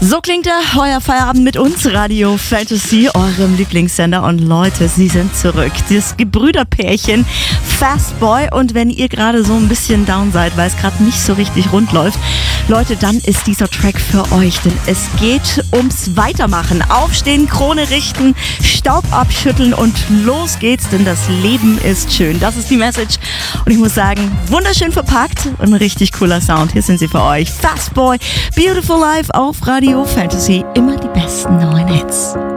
So klingt euer Feierabend mit uns, Radio Fantasy, eurem Lieblingssender. Und Leute, sie sind zurück. Das Gebrüderpärchen Fastboy. Und wenn ihr gerade so ein bisschen down seid, weil es gerade nicht so richtig rund läuft, Leute, dann ist dieser Track für euch. Denn es geht ums Weitermachen. Aufstehen, Krone richten, Staub abschütteln und los geht's, denn das Leben ist schön. Das ist die Message. Und ich muss sagen, wunderschön verpackt und ein richtig cooler Sound. Hier sind sie für euch. Fastboy, Beautiful Life auf Radio Fantasy. Immer die besten neuen Hits.